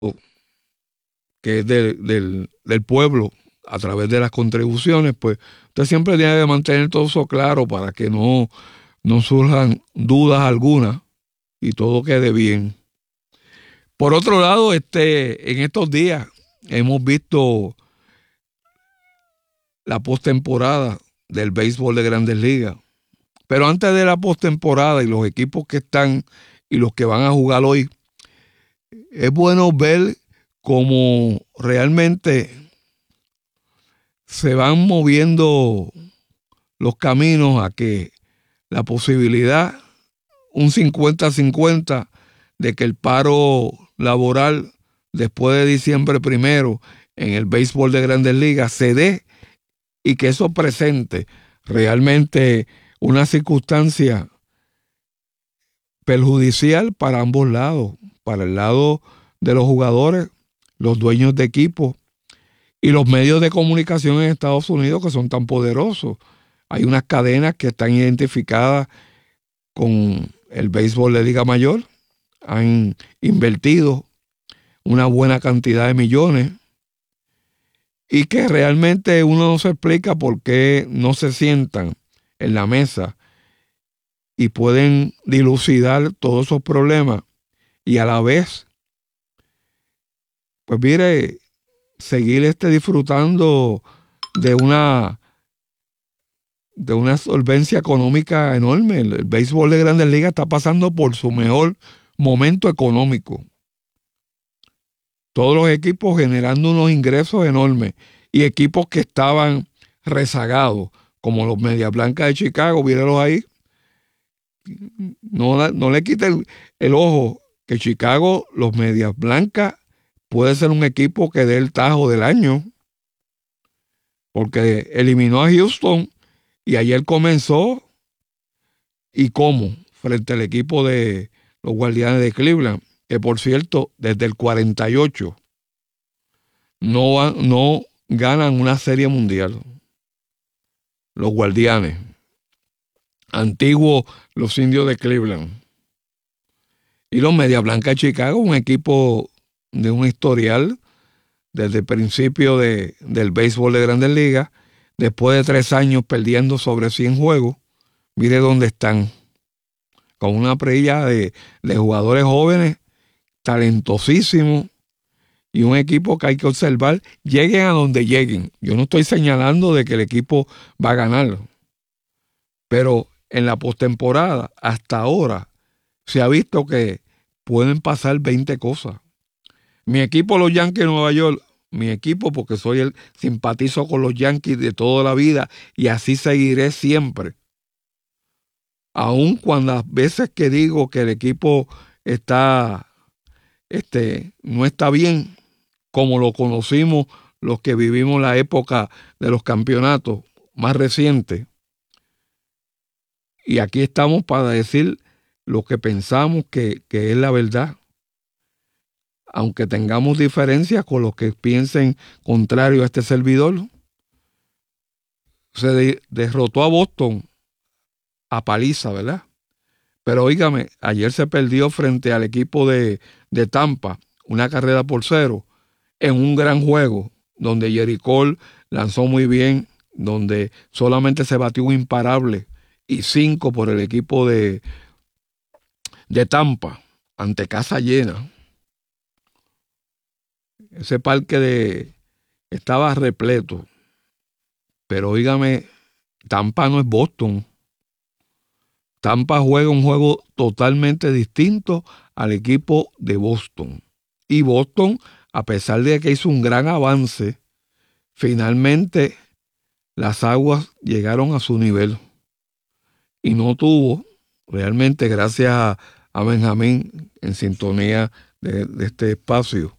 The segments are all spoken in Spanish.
que es del pueblo a través de las contribuciones, pues usted siempre tiene que mantener todo eso claro para que no surjan dudas algunas y todo quede bien. Por otro lado, en estos días hemos visto la postemporada del béisbol de Grandes Ligas. Pero antes de la postemporada y los equipos que están y los que van a jugar hoy, es bueno ver cómo realmente se van moviendo los caminos a que la posibilidad, un 50-50, de que el paro laboral después de diciembre primero en el béisbol de Grandes Ligas se dé y que eso presente realmente una circunstancia perjudicial para ambos lados, para el lado de los jugadores, los dueños de equipo y los medios de comunicación en Estados Unidos que son tan poderosos. Hay unas cadenas que están identificadas con el béisbol de Liga Mayor, han invertido una buena cantidad de millones y que realmente uno no se explica por qué no se sientan en la mesa y pueden dilucidar todos esos problemas y a la vez, pues mire, seguir disfrutando de una solvencia económica enorme. El béisbol de Grandes Ligas está pasando por su mejor momento económico. Todos los equipos generando unos ingresos enormes y equipos que estaban rezagados, como los Medias Blancas de Chicago, mírenlos ahí. No le quiten el ojo que Chicago, los Medias Blancas, puede ser un equipo que dé el tajo del año, porque eliminó a Houston y ayer comenzó, y cómo, frente al equipo de los Guardianes de Cleveland, que por cierto, desde el 48 no ganan una serie mundial. Los Guardianes, antiguos los Indios de Cleveland. Y los Media Blanca de Chicago, un equipo de un historial desde el principio del béisbol de Grandes Ligas, después de 3 años perdiendo sobre 100 juegos, mire dónde están, con una perilla de jugadores jóvenes, talentosísimos, y un equipo que hay que observar, lleguen a donde lleguen. Yo no estoy señalando de que el equipo va a ganar, pero en la postemporada, hasta ahora, se ha visto que pueden pasar 20 cosas. Mi equipo, los Yankees de Nueva York, mi equipo porque simpatizo con los Yankees de toda la vida y así seguiré siempre. Aun cuando las veces que digo que el equipo no está bien, como lo conocimos los que vivimos la época de los campeonatos más recientes. Y aquí estamos para decir lo que pensamos que es la verdad. Aunque tengamos diferencias con los que piensen contrario a este servidor. Se derrotó a Boston a paliza, ¿verdad? Pero óigame, ayer se perdió frente al equipo de Tampa, una carrera por 0, en un gran juego, donde Gerrit Cole lanzó muy bien, donde solamente se batió un imparable y 5 por el equipo de Tampa, ante casa llena. Ese parque estaba repleto. Pero óigame, Tampa no es Boston. Tampa juega un juego totalmente distinto al equipo de Boston. Y Boston, a pesar de que hizo un gran avance, finalmente las aguas llegaron a su nivel. Y no tuvo, realmente gracias a Benjamín en sintonía de este espacio,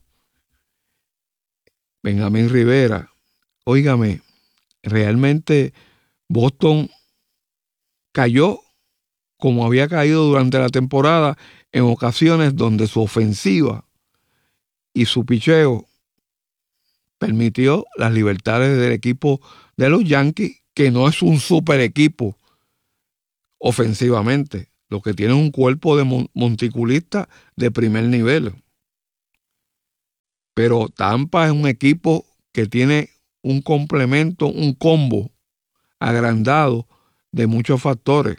Benjamín Rivera. Óigame, realmente Boston cayó como había caído durante la temporada en ocasiones donde su ofensiva y su picheo permitió las libertades del equipo de los Yankees, que no es un super equipo ofensivamente, lo que tiene es un cuerpo de monticulistas de primer nivel. Pero Tampa es un equipo que tiene un complemento, un combo agrandado de muchos factores.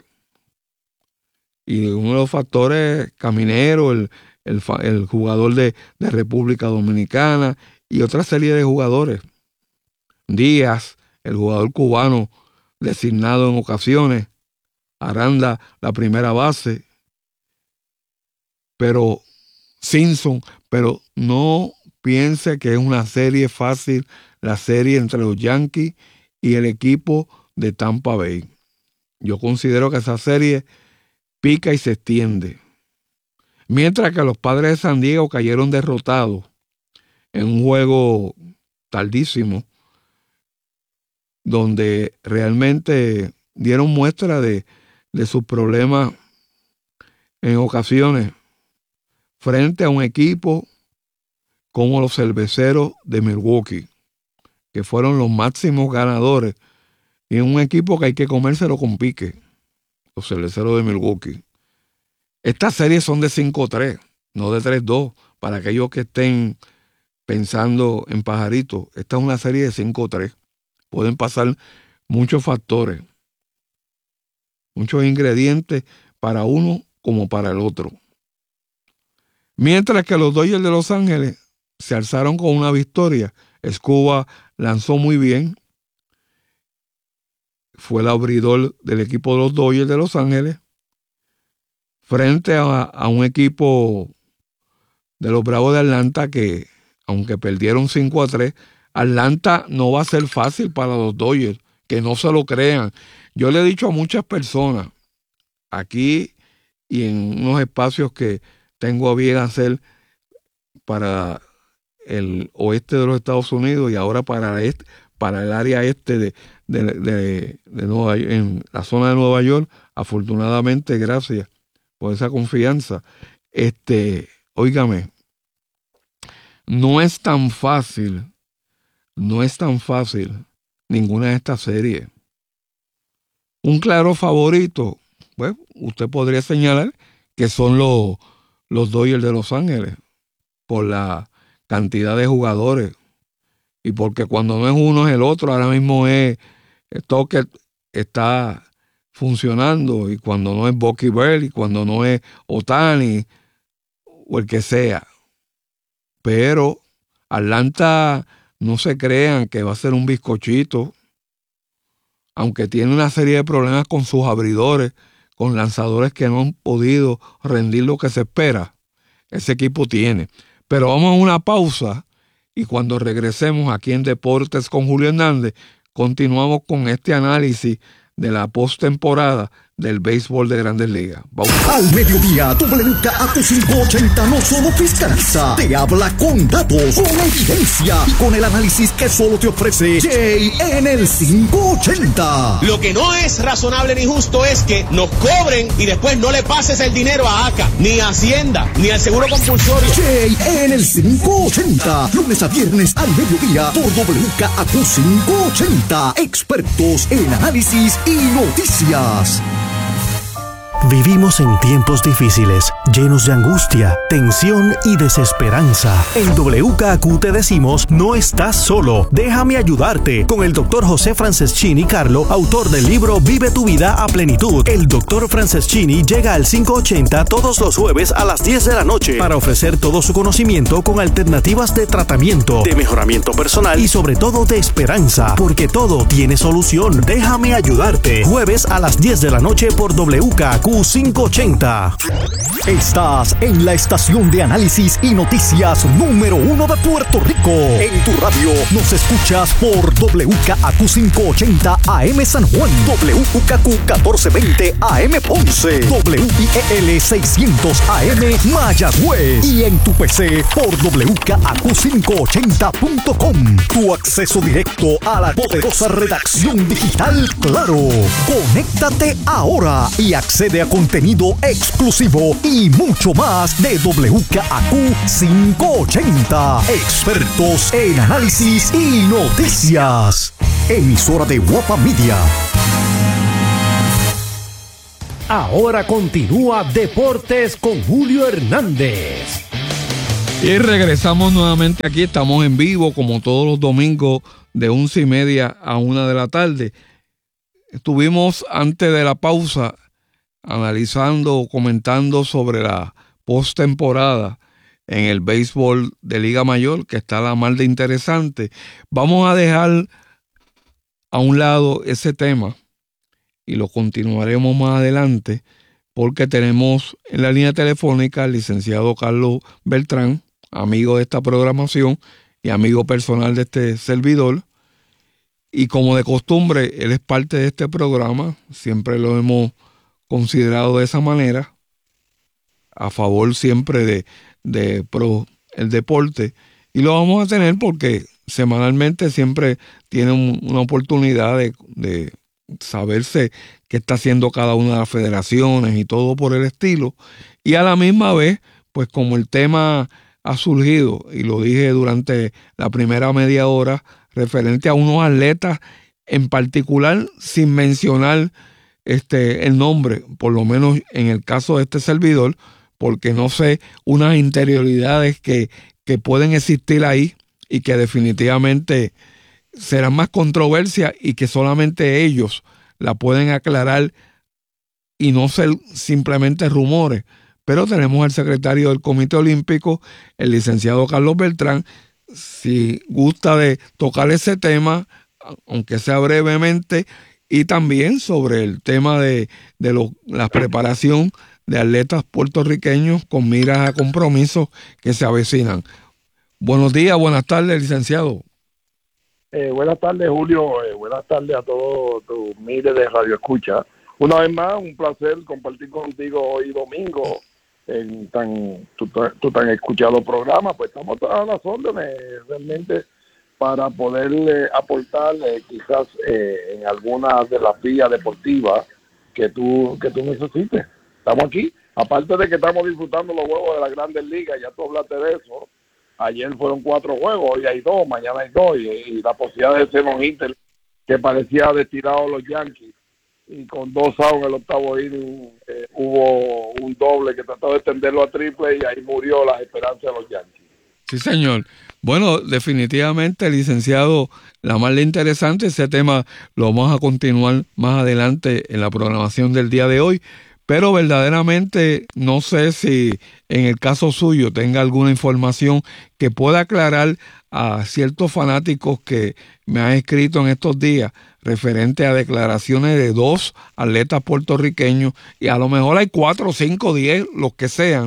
Y uno de los factores, Caminero, el jugador de República Dominicana y otra serie de jugadores. Díaz, el jugador cubano designado en ocasiones, Aranda, la primera base, pero Simpson, pero no piense que es una serie fácil, la serie entre los Yankees y el equipo de Tampa Bay. Yo considero que esa serie pica y se extiende. Mientras que los Padres de San Diego cayeron derrotados en un juego tardísimo, donde realmente dieron muestra de sus problemas en ocasiones frente a un equipo como los Cerveceros de Milwaukee, que fueron los máximos ganadores, y un equipo que hay que comérselo con pique, los Cerveceros de Milwaukee. Estas series son de 5-3, no de 3-2, para aquellos que estén pensando en pajaritos. Esta es una serie de 5-3. Pueden pasar muchos factores, muchos ingredientes para uno como para el otro. Mientras que los Dodgers de Los Ángeles se alzaron con una victoria. Escobar lanzó muy bien. Fue el abridor del equipo de los Dodgers de Los Ángeles frente a un equipo de los Bravos de Atlanta que, aunque perdieron 5-3, Atlanta no va a ser fácil para los Dodgers, que no se lo crean. Yo le he dicho a muchas personas aquí y en unos espacios que tengo a bien hacer para el oeste de los Estados Unidos y ahora para el área este de Nueva York, en la zona de Nueva York. Afortunadamente, gracias por esa confianza. Óigame, no es tan fácil ninguna de estas series. Un claro favorito, pues usted podría señalar que son los Dodgers de Los Ángeles, por la cantidad de jugadores y porque cuando no es uno es el otro. Ahora mismo es Tucker está funcionando, y cuando no es Bucky Bell, y cuando no es Ohtani o el que sea. Pero Atlanta, no se crean que va a ser un bizcochito, aunque tiene una serie de problemas con sus abridores, con lanzadores que no han podido rendir lo que se espera. Ese equipo tiene. Pero vamos a una pausa, y cuando regresemos aquí en Deportes con Julio Hernández, continuamos con este análisis de la postemporada del béisbol de Grandes Ligas. Vamos. Al mediodía, WKAQ 580 no solo fiscaliza, te habla con datos, con evidencia y con el análisis que solo te ofrece Jay en el 580. Lo que no es razonable ni justo es que nos cobren y después no le pases el dinero a ACA, ni a Hacienda, ni al Seguro Compulsorio. Jay en el 580, lunes a viernes al mediodía por WKAQ 580. Expertos en análisis y noticias. Vivimos en tiempos difíciles, llenos de angustia, tensión y desesperanza. En WKAQ te decimos, no estás solo. Déjame ayudarte con el Dr. José Franceschini Carlo, autor del libro Vive tu vida a plenitud. El Dr. Franceschini llega al 580 todos los jueves a las 10 de la noche para ofrecer todo su conocimiento con alternativas de tratamiento, de mejoramiento personal y sobre todo de esperanza, porque todo tiene solución. Déjame ayudarte. Jueves a las 10 de la noche por WKAQ 580. Estás en la estación de análisis y noticias número 1 de Puerto Rico. En tu radio nos escuchas por WKAQ 580 AM San Juan, WKAQ 1420 AM Ponce, WIEL 600 AM Mayagüez y en tu PC por WKAQ580.com. Tu acceso directo a la poderosa redacción digital Claro. Conéctate ahora y accede a contenido exclusivo y mucho más de WKAQ 580. Expertos en análisis y noticias. Emisora de Guapa Media. Ahora continúa Deportes con Julio Hernández. Y regresamos nuevamente aquí, estamos en vivo como todos los domingos de 11:30 a 1 de la tarde. Estuvimos antes de la pausa analizando, comentando sobre la postemporada en el béisbol de Liga Mayor, que está la más de interesante. Vamos a dejar a un lado ese tema y lo continuaremos más adelante porque tenemos en la línea telefónica al licenciado Carlos Beltrán, amigo de esta programación y amigo personal de este servidor. Y como de costumbre, él es parte de este programa, siempre lo hemos considerado de esa manera, a favor siempre de pro el deporte, y lo vamos a tener porque semanalmente siempre tiene una oportunidad de saberse qué está haciendo cada una de las federaciones y todo por el estilo, y a la misma vez, pues como el tema ha surgido, y lo dije durante la primera media hora, referente a unos atletas en particular, sin mencionar el nombre, por lo menos en el caso de este servidor, porque no sé unas interioridades que pueden existir ahí y que definitivamente serán más controversia y que solamente ellos la pueden aclarar y no ser simplemente rumores. Pero tenemos al secretario del Comité Olímpico, el licenciado Carlos Beltrán, si gusta de tocar ese tema, aunque sea brevemente, y también sobre el tema de la preparación de atletas puertorriqueños con miras a compromisos que se avecinan. Buenos días, buenas tardes, licenciado. Buenas tardes, Julio. Buenas tardes a todos tus miles de radioescuchas. Una vez más, un placer compartir contigo hoy domingo en tu tan escuchado programa. Pues estamos a las órdenes realmente para poder aportar quizás en algunas de las vías deportivas que tú necesites. Estamos aquí, aparte de que estamos disfrutando los juegos de las Grandes Ligas, ya tú hablaste de eso. Ayer fueron 4 juegos, hoy hay 2, mañana hay 2, y la posibilidad de ser un Inter que parecía destirado a los Yankees, y con 2 outs en el octavo inning hubo un doble que trató de extenderlo a triple y ahí murió las esperanzas de los Yankees. Sí, señor. Bueno, definitivamente, licenciado, la más interesante, ese tema lo vamos a continuar más adelante en la programación del día de hoy, pero verdaderamente no sé si en el caso suyo tenga alguna información que pueda aclarar a ciertos fanáticos que me han escrito en estos días referente a declaraciones de 2 atletas puertorriqueños, y a lo mejor hay 4, 5, 10, los que sean,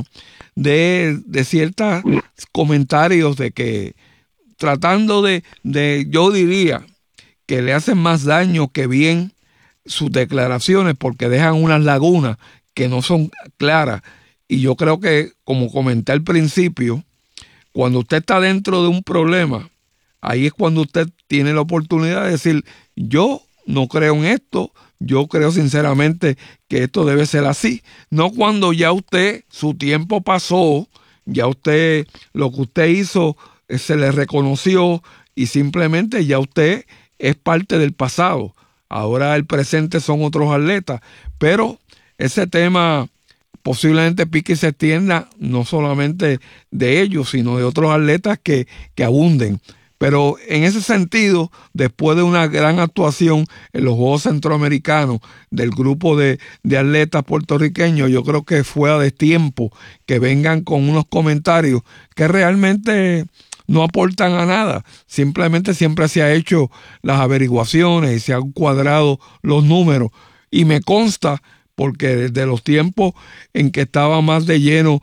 de ciertos comentarios de que tratando de yo diría que le hacen más daño que bien sus declaraciones, porque dejan unas lagunas que no son claras. Y yo creo que, como comenté al principio, cuando usted está dentro de un problema, ahí es cuando usted tiene la oportunidad de decir: yo no creo en esto, yo creo sinceramente que esto debe ser así. No cuando ya usted, su tiempo pasó, ya usted, lo que usted hizo se le reconoció y simplemente ya usted es parte del pasado. Ahora el presente son otros atletas, pero ese tema posiblemente pique y se extienda no solamente de ellos, sino de otros atletas que abunden. Pero en ese sentido, después de una gran actuación en los Juegos Centroamericanos del grupo de atletas puertorriqueños, yo creo que fue a destiempo que vengan con unos comentarios que realmente no aportan a nada. Simplemente siempre se ha hecho las averiguaciones y se han cuadrado los números. Y me consta, porque desde los tiempos en que estaba más de lleno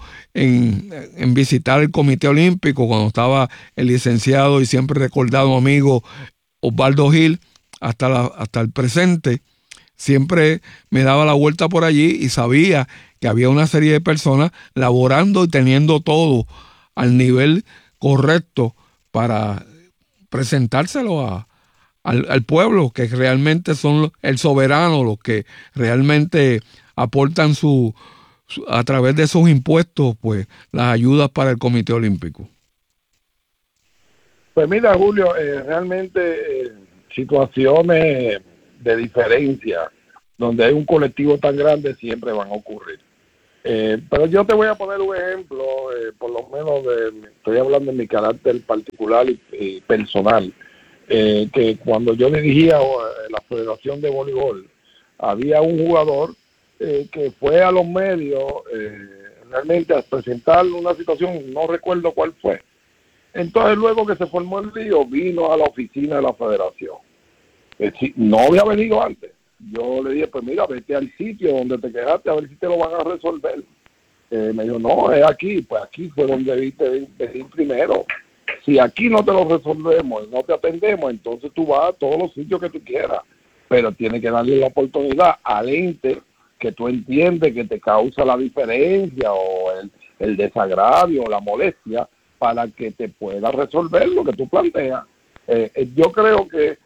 en visitar el Comité Olímpico, cuando estaba el licenciado y siempre recordado amigo Osvaldo Gil, hasta el presente, siempre me daba la vuelta por allí y sabía que había una serie de personas laborando y teniendo todo al nivel correcto para presentárselo al pueblo, que realmente son el soberano, los que realmente aportan a través de esos impuestos, pues, las ayudas para el Comité Olímpico. Pues mira, Julio, realmente situaciones de diferencia donde hay un colectivo tan grande siempre van a ocurrir. Pero yo te voy a poner un ejemplo, por lo menos estoy hablando de mi carácter particular y personal, que cuando yo dirigía la Federación de Voleibol, había un jugador que fue a los medios realmente a presentar una situación, no recuerdo cuál fue. Entonces luego que se formó el lío, vino a la oficina de la Federación. No había venido antes. Yo le dije, pues mira, vete al sitio donde te quedaste a ver si te lo van a resolver. Me dijo, no, es aquí. Pues aquí fue donde debiste venir primero. Si aquí no te lo resolvemos, no te atendemos, entonces tú vas a todos los sitios que tú quieras. Pero tienes que darle la oportunidad al ente que tú entiendes que te causa la diferencia o el desagravio o la molestia para que te pueda resolver lo que tú planteas. Yo creo que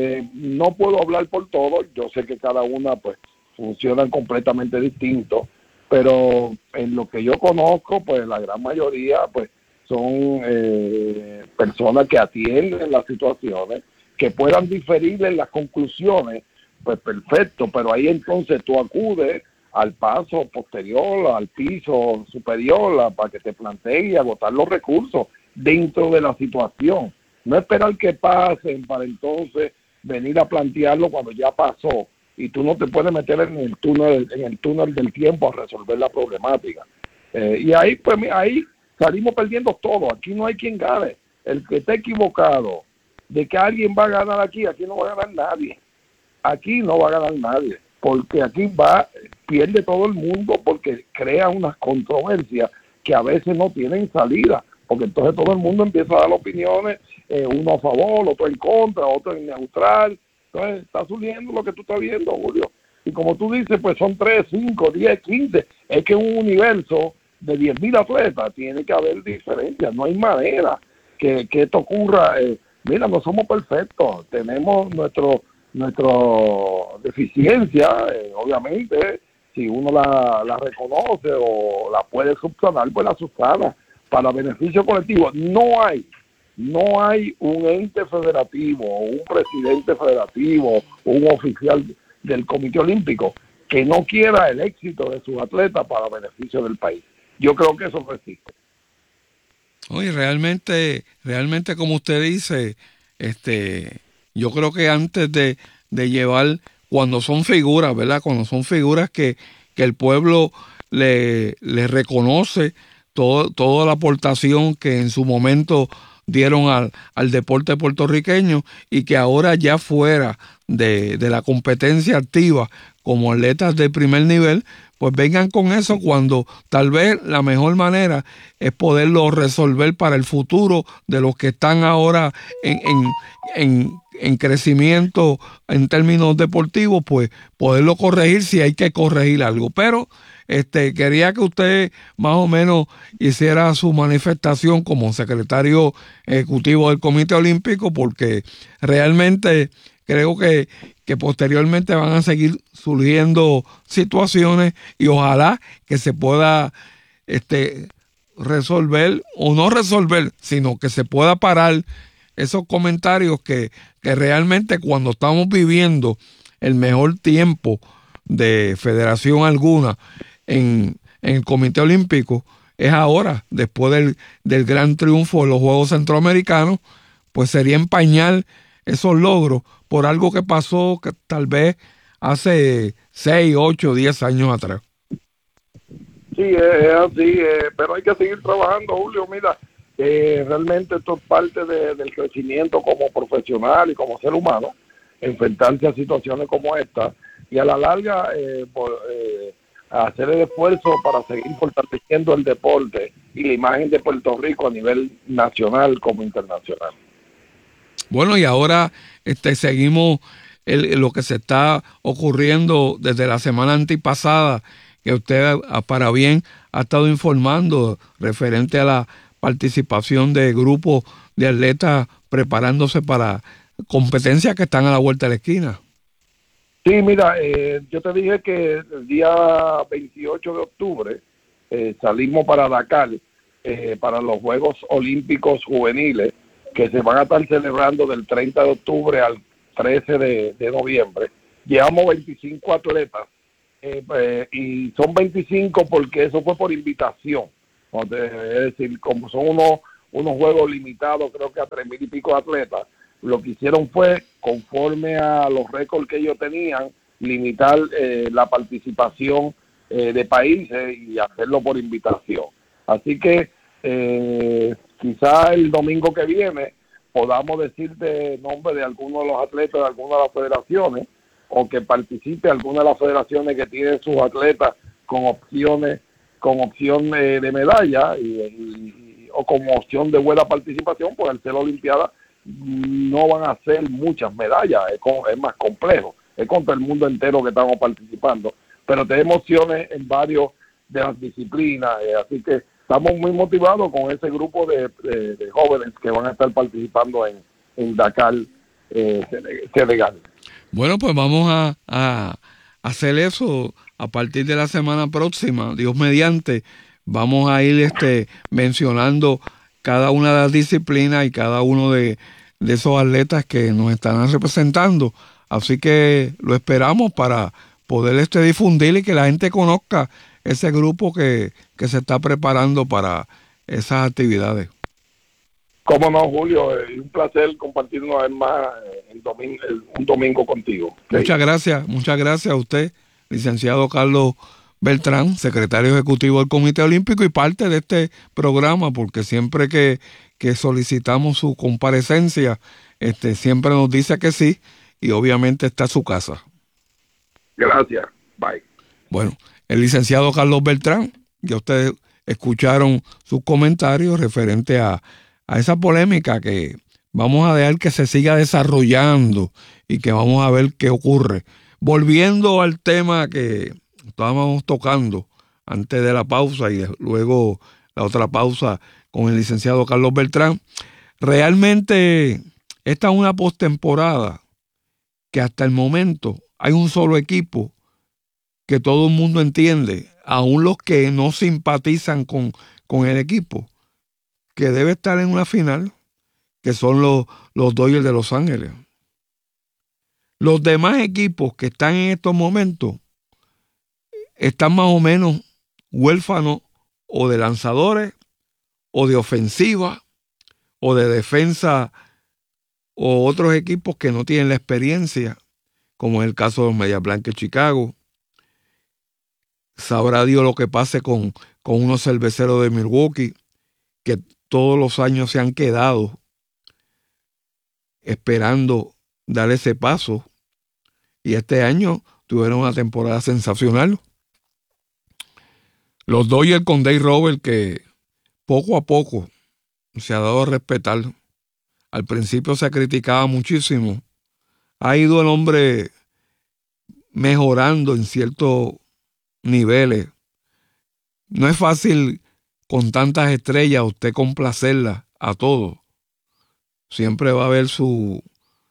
no puedo hablar por todos, yo sé que cada una pues funcionan completamente distinto, pero en lo que yo conozco, pues la gran mayoría pues son personas que atienden las situaciones, que puedan diferir en las conclusiones, pues perfecto, pero ahí entonces tú acudes al paso posterior, al piso superior, para que te plantee y agotar los recursos dentro de la situación. No esperar que pasen para entonces venir a plantearlo cuando ya pasó y tú no te puedes meter en el túnel del tiempo a resolver la problemática. Y ahí pues ahí salimos perdiendo todo. Aquí no hay quien gane. El que esté equivocado de que alguien va a ganar aquí no va a ganar nadie. Aquí no va a ganar nadie, porque aquí pierde todo el mundo porque crea unas controversias que a veces no tienen salida, porque entonces todo el mundo empieza a dar opiniones, uno a favor, otro en contra, otro en neutral. Entonces está surgiendo lo que tú estás viendo, Julio. Y como tú dices, pues son 3, 5, 10, 15. Es que en un universo de 10,000 atletas tiene que haber diferencias. No hay manera que esto ocurra. Mira, no somos perfectos. Tenemos nuestra deficiencia, obviamente. Si uno la reconoce o la puede subsanar, pues la subsana para beneficio colectivo. No hay un ente federativo, un presidente federativo, un oficial del Comité Olímpico que no quiera el éxito de sus atletas para beneficio del país. Yo creo que eso no existe. Oye, realmente como usted dice, yo creo que antes de llevar, cuando son figuras, ¿verdad? Cuando son figuras que el pueblo le reconoce toda la aportación que en su momento dieron al deporte puertorriqueño y que ahora ya fuera de la competencia activa como atletas de primer nivel, pues vengan con eso cuando tal vez la mejor manera es poderlo resolver para el futuro de los que están ahora en crecimiento en términos deportivos, pues poderlo corregir si hay que corregir algo. Pero quería que usted más o menos hiciera su manifestación como secretario ejecutivo del Comité Olímpico, porque realmente creo que posteriormente van a seguir surgiendo situaciones y ojalá que se pueda resolver, o no resolver, sino que se pueda parar esos comentarios que realmente cuando estamos viviendo el mejor tiempo de federación alguna en el Comité Olímpico es ahora, después del gran triunfo de los Juegos Centroamericanos, pues sería empañar esos logros por algo que pasó que tal vez hace 6, 8, 10 años atrás. Sí, es así, pero hay que seguir trabajando, Julio. Mira, realmente esto es parte del crecimiento como profesional y como ser humano, enfrentarse a situaciones como esta y a la larga hacer el esfuerzo para seguir fortaleciendo el deporte y la imagen de Puerto Rico a nivel nacional como internacional. Bueno, y ahora seguimos lo que se está ocurriendo desde la semana antipasada, que usted para bien ha estado informando referente a la participación de grupos de atletas preparándose para competencias que están a la vuelta de la esquina. Sí, mira, yo te dije que el día 28 de octubre salimos para Dakar para los Juegos Olímpicos Juveniles que se van a estar celebrando del 30 de octubre al 13 de noviembre. Llevamos 25 atletas y son 25 porque eso fue por invitación. Es decir, como son unos juegos limitados, creo que a 3,000 y pico de atletas, lo que hicieron fue, conforme a los récords que ellos tenían, limitar la participación de países y hacerlo por invitación. Así que quizá el domingo que viene podamos decirte nombre de algunos de los atletas de algunas de las federaciones, o que participe alguna de las federaciones que tienen sus atletas con opción de medalla o como opción de buena participación, pues al ser Olimpiada no van a ser muchas medallas, es más complejo, es contra el mundo entero que estamos participando, pero tenemos opciones en varios de las disciplinas, así que estamos muy motivados con ese grupo de jóvenes que van a estar participando en Dakar, Senegal. Bueno, pues vamos a hacer eso a partir de la semana próxima, Dios mediante. Vamos a ir mencionando cada una de las disciplinas y cada uno de esos atletas que nos están representando. Así que lo esperamos para poder difundir y que la gente conozca ese grupo que se está preparando para esas actividades. Cómo no, Julio, es un placer compartir una vez más un domingo contigo. Muchas gracias a usted, licenciado Carlos Beltrán, secretario ejecutivo del Comité Olímpico y parte de este programa, porque siempre que solicitamos su comparecencia, siempre nos dice que sí, y obviamente está en su casa. Gracias, bye. Bueno, el licenciado Carlos Beltrán, ya ustedes escucharon sus comentarios referente a esa polémica que vamos a dejar que se siga desarrollando y que vamos a ver qué ocurre. Volviendo al tema que estábamos tocando antes de la pausa y luego la otra pausa con el licenciado Carlos Beltrán, realmente esta es una postemporada que hasta el momento hay un solo equipo que todo el mundo entiende, aún los que no simpatizan con el equipo, que debe estar en una final, que son los Dodgers de Los Ángeles. Los demás equipos que están en estos momentos están más o menos huérfanos o de lanzadores, o de ofensiva, o de defensa, o otros equipos que no tienen la experiencia, como es el caso de los Medias Blancas de Chicago. Sabrá Dios lo que pase con unos cerveceros de Milwaukee, que todos los años se han quedado esperando dar ese paso, y este año tuvieron una temporada sensacional. Los Dodgers con Dave Roberts, que poco a poco se ha dado a respetar. Al principio se criticaba muchísimo. Ha ido el hombre mejorando en ciertos niveles. No es fácil con tantas estrellas usted complacerlas a todos. Siempre va a haber sus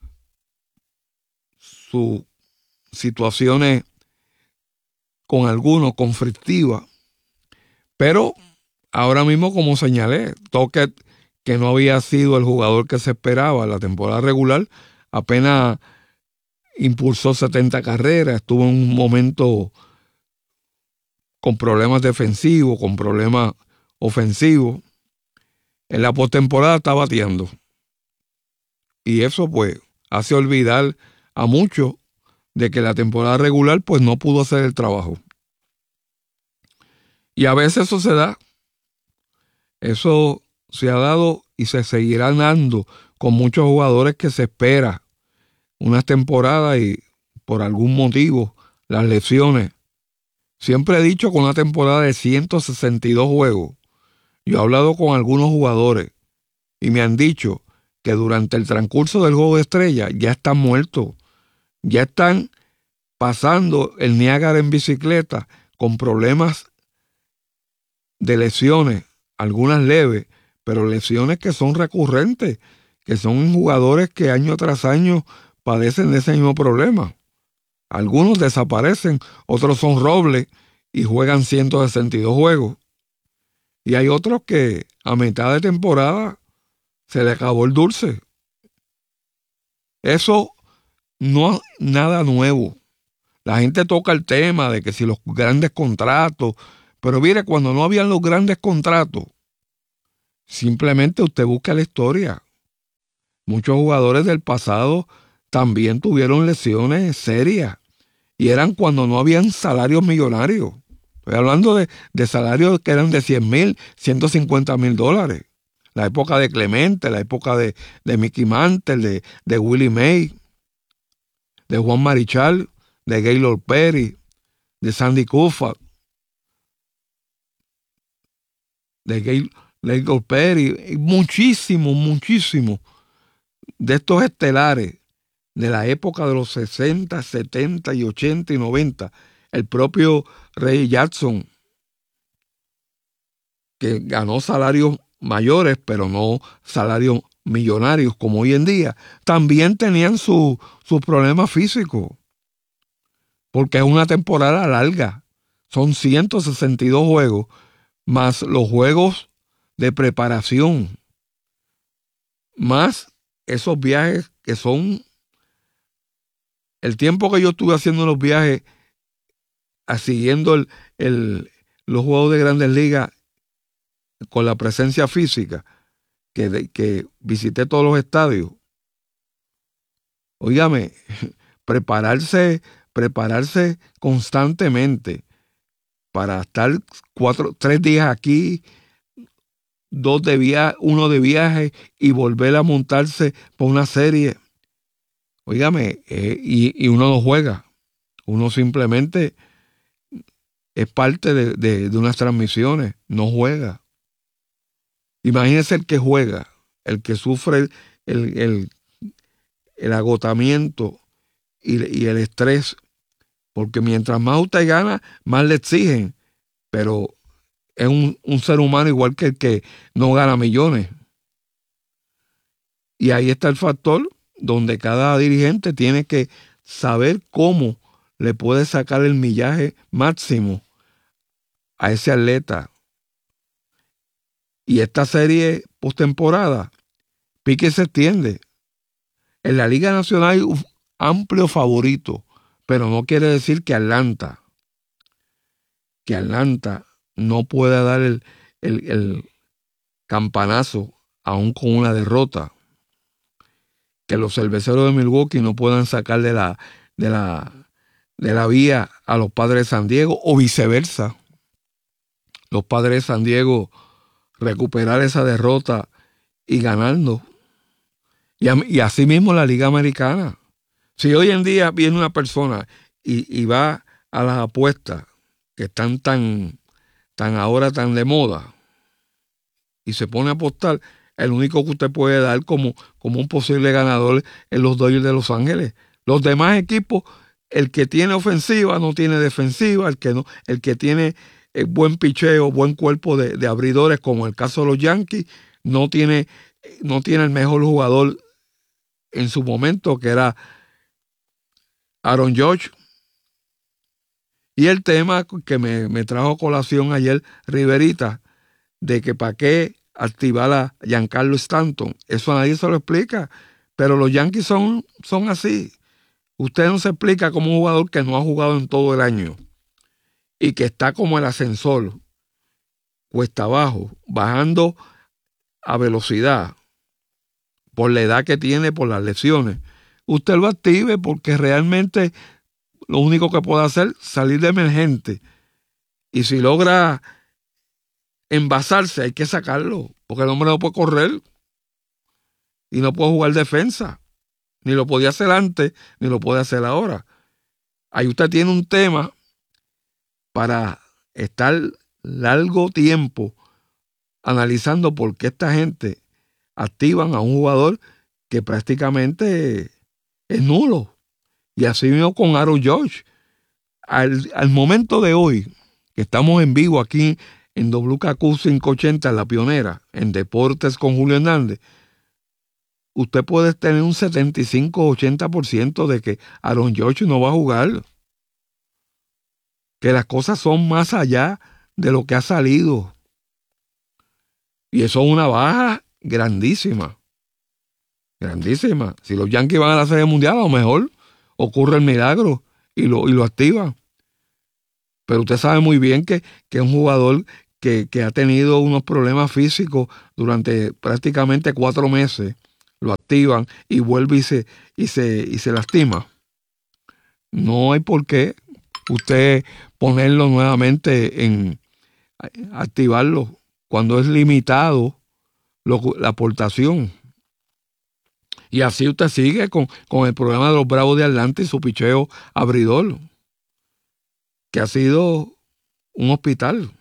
situaciones con algunos conflictivas. Pero ahora mismo, como señalé, Toquet, que no había sido el jugador que se esperaba en la temporada regular, apenas impulsó 70 carreras, estuvo en un momento con problemas defensivos, con problemas ofensivos. En la postemporada está bateando. Y eso pues hace olvidar a muchos de que la temporada regular pues no pudo hacer el trabajo. Y a veces eso se da. Eso se ha dado y se seguirá dando con muchos jugadores que se espera unas temporadas y por algún motivo las lesiones. Siempre he dicho con una temporada de 162 juegos. Yo he hablado con algunos jugadores y me han dicho que durante el transcurso del juego de estrella ya están muertos. Ya están pasando el Niágara en bicicleta con problemas de lesiones, algunas leves, pero lesiones que son recurrentes, que son jugadores que año tras año padecen de ese mismo problema. Algunos desaparecen, otros son robles y juegan 162 juegos. Y hay otros que a mitad de temporada se le acabó el dulce. Eso no es nada nuevo. La gente toca el tema de que si los grandes contratos, pero mire, cuando no habían los grandes contratos, simplemente usted busca la historia. Muchos jugadores del pasado también tuvieron lesiones serias y eran cuando no habían salarios millonarios. Estoy hablando de salarios que eran de $100,000, $150,000. La época de Clemente, la época de Mickey Mantle, de Willie May, de Juan Marichal, de Gaylord Perry, de Sandy Koufax, de Gaylord Perry, muchísimo de estos estelares de la época de los 60, 70 y 80 y 90. El propio Ray Jackson, que ganó salarios mayores, pero no salarios millonarios como hoy en día, también tenían sus problemas físicos, porque es una temporada larga. Son 162 juegos, más los juegos de preparación, más esos viajes que son el tiempo que yo estuve haciendo los viajes, siguiendo los juegos de Grandes Ligas con la presencia física, que visité todos los estadios. Óigame, prepararse constantemente para estar 3 días aquí, 1 de viaje y volver a montarse por una serie. Óigame, y uno no juega. Uno simplemente es parte de unas transmisiones, no juega. Imagínese el que juega, el que sufre el agotamiento y el estrés, porque mientras más usted gana, más le exigen, pero es un ser humano igual que el que no gana millones. Y ahí está el factor donde cada dirigente tiene que saber cómo le puede sacar el millaje máximo a ese atleta. Y esta serie postemporada, pique se extiende. En la Liga Nacional hay un amplio favorito, pero no quiere decir que Atlanta no pueda dar el campanazo aún con una derrota. Que los cerveceros de Milwaukee no puedan sacar de la vía a los Padres de San Diego, o viceversa. Los Padres de San Diego recuperar esa derrota y ganando. Y así mismo la Liga Americana. Si hoy en día viene una persona y va a las apuestas que están tan ahora tan de moda y se pone a apostar, el único que usted puede dar como un posible ganador es los Dodgers de Los Ángeles. Los demás equipos, el que tiene ofensiva no tiene defensiva, el que tiene buen picheo, buen cuerpo de abridores, como el caso de los Yankees, no tiene el mejor jugador en su momento, que era Aaron Judge. Y el tema que me trajo a colación ayer Riverita, de que para qué activar a Giancarlo Stanton, eso a nadie se lo explica, pero los Yankees son así. Usted no se explica como un jugador que no ha jugado en todo el año y que está como el ascensor, cuesta abajo, bajando a velocidad por la edad que tiene, por las lesiones. Usted lo active, porque realmente lo único que puede hacer es salir de emergente, y si logra envasarse hay que sacarlo, porque el hombre no puede correr y no puede jugar defensa, ni lo podía hacer antes ni lo puede hacer ahora. Ahí usted tiene un tema para estar largo tiempo analizando por qué esta gente activan a un jugador que prácticamente es nulo. Y así mismo con Aaron Judge. Al momento de hoy, que estamos en vivo aquí en WKQ 580, en La Pionera, en Deportes con Julio Hernández, usted puede tener un 75-80% de que Aaron Judge no va a jugar. Que las cosas son más allá de lo que ha salido. Y eso es una baja grandísima. Grandísima. Si los Yankees van a la Serie Mundial, a lo mejor ocurre el milagro y lo activan. Pero usted sabe muy bien que es un jugador que ha tenido unos problemas físicos durante prácticamente 4 meses. Lo activan y vuelve y se lastima. No hay por qué usted ponerlo nuevamente activarlo cuando es limitado la aportación. Y así usted sigue con el problema de los Bravos de Atlanta y su picheo abridor, que ha sido un hospital.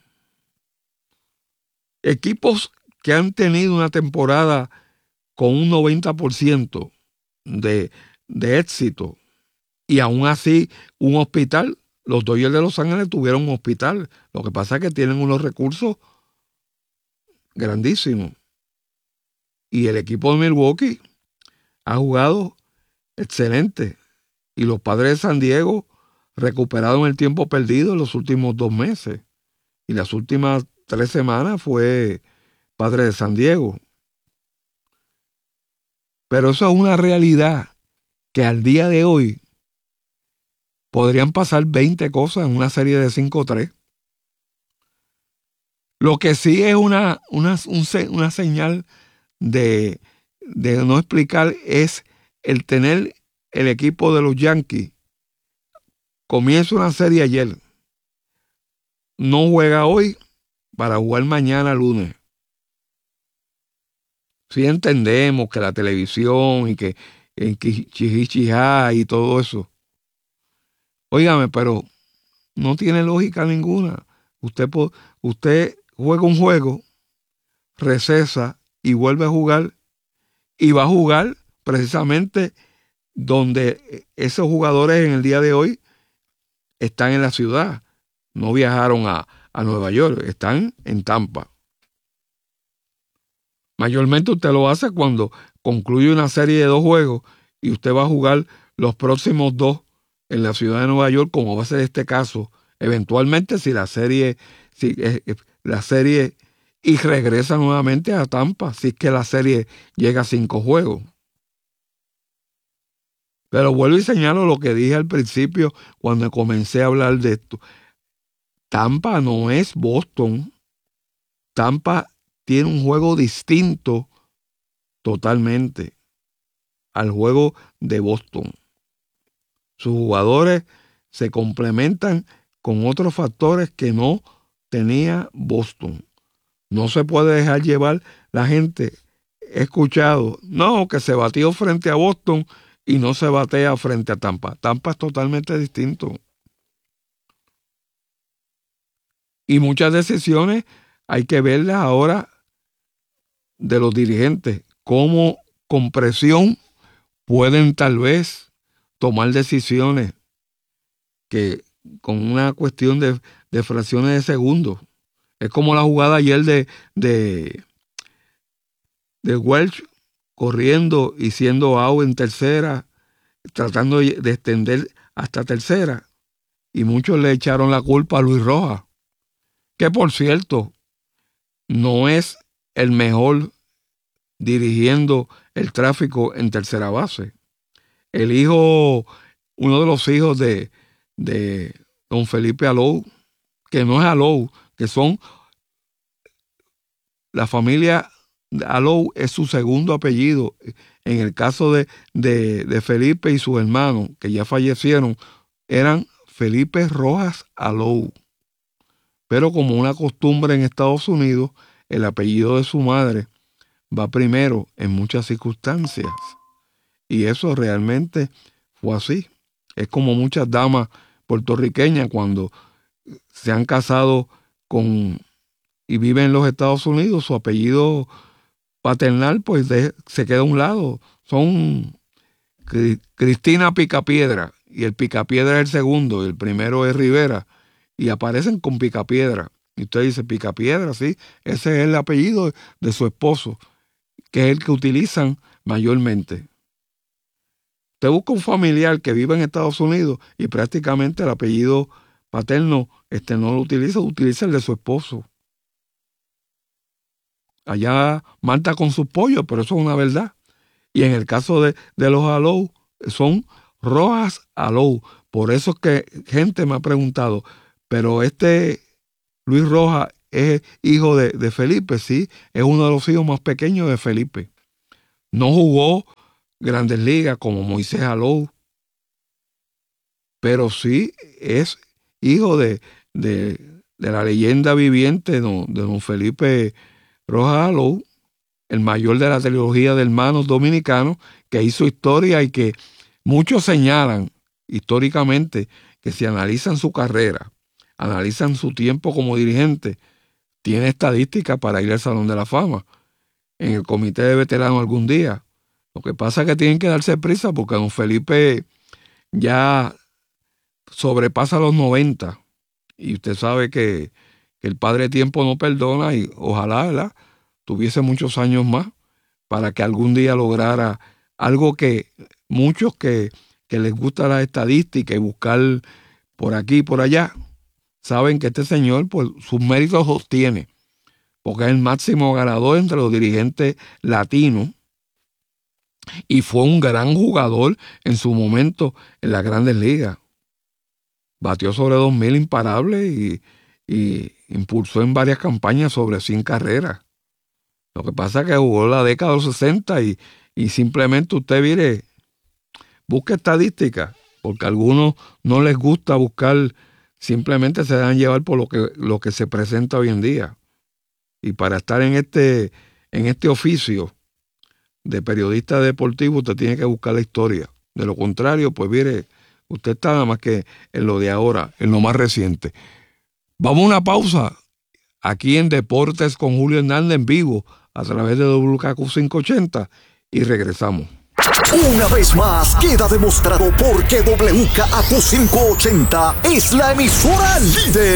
Equipos que han tenido una temporada con un 90% de éxito y aún así un hospital. Los Dodgers de Los Ángeles tuvieron un hospital. Lo que pasa es que tienen unos recursos grandísimos. Y el equipo de Milwaukee ha jugado excelente. Y los Padres de San Diego recuperaron el tiempo perdido en los últimos 2 meses. Y las últimas 3 semanas fue Padres de San Diego. Pero eso es una realidad que al día de hoy podrían pasar 20 cosas en una serie de 5-3. Lo que sí es una señal de no explicar es el tener el equipo de los Yankees. Comienza una serie ayer. No juega hoy para jugar mañana lunes. Sí entendemos que la televisión y que chichichijá y todo eso. Óigame, pero no tiene lógica ninguna. Usted juega un juego, recesa y vuelve a jugar y va a jugar precisamente donde esos jugadores en el día de hoy están en la ciudad. No viajaron a Nueva York, están en Tampa. Mayormente usted lo hace cuando concluye una serie de 2 juegos y usted va a jugar los próximos 2 en la ciudad de Nueva York, como va a ser este caso. Eventualmente si la serie y regresa nuevamente a Tampa, si es que la serie llega a 5 juegos. Pero vuelvo y señalo lo que dije al principio cuando comencé a hablar de esto. Tampa no es Boston. Tampa tiene un juego distinto totalmente al juego de Boston. Sus jugadores se complementan con otros factores que no tenía Boston. No se puede dejar llevar la gente. He escuchado, no, que se batió frente a Boston y no se batea frente a Tampa. Tampa es totalmente distinto. Y muchas decisiones hay que verlas ahora de los dirigentes, cómo con presión pueden tal vez tomar decisiones que con una cuestión de fracciones de segundos. Es como la jugada ayer de Welch corriendo y siendo out en tercera, tratando de extender hasta tercera. Y muchos le echaron la culpa a Luis Rojas, que por cierto no es el mejor dirigiendo el tráfico en tercera base. Uno de los hijos de don Felipe Alou, que no es Alou, que son la familia Alou, es su segundo apellido. En el caso de Felipe y sus hermanos, que ya fallecieron, eran Felipe Rojas Alou. Pero como una costumbre en Estados Unidos, el apellido de su madre va primero en muchas circunstancias. Y eso realmente fue así. Es como muchas damas puertorriqueñas cuando se han casado y viven en los Estados Unidos, su apellido paternal pues se queda a un lado. Son Cristina Picapiedra y el Picapiedra es el segundo, y el primero es Rivera, y aparecen con Picapiedra. Y usted dice, Picapiedra, sí, ese es el apellido de su esposo, que es el que utilizan mayormente. Usted busca un familiar que vive en Estados Unidos y prácticamente el apellido paterno no lo utiliza el de su esposo. Allá manta con sus pollos, pero eso es una verdad. Y en el caso de los Alou, son Rojas Alou, Por eso es que gente me ha preguntado, pero Luis Rojas es hijo de Felipe, sí, es uno de los hijos más pequeños de Felipe. No jugó Grandes Ligas como Moisés Alou, pero sí es hijo de la leyenda viviente de don Felipe Rojas Alou, el mayor de la trilogía de hermanos dominicanos, que hizo historia y que muchos señalan históricamente que si analizan su carrera, analizan su tiempo como dirigente, tiene estadísticas para ir al Salón de la Fama en el comité de veteranos algún día. Lo que pasa es que tienen que darse prisa porque don Felipe ya sobrepasa los 90 y usted sabe que el padre tiempo no perdona y ojalá, ¿verdad?, tuviese muchos años más para que algún día lograra algo que muchos que les gusta la estadística y buscar por aquí y por allá, saben que este señor, pues, sus méritos los tiene, porque es el máximo ganador entre los dirigentes latinos y fue un gran jugador en su momento en las Grandes Ligas. Batió sobre 2,000 imparables y impulsó en varias campañas sobre 100 carreras. Lo que pasa es que jugó la década de los 60 y simplemente usted mire, busque estadísticas, porque a algunos no les gusta buscar, simplemente se dejan llevar por lo que se presenta hoy en día. Y para estar en este oficio de periodista deportivo, usted tiene que buscar la historia. De lo contrario, pues mire, usted está nada más que en lo de ahora, en lo más reciente. Vamos a una pausa aquí en Deportes con Julio Hernández en vivo a través de WKQ 580 y regresamos. Una vez más queda demostrado por qué WKQ 580 es la emisora líder